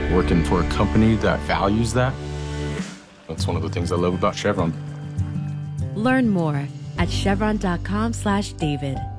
working for a company that values that. That's one of the things I love about Chevron. Learn more at chevron.com/David.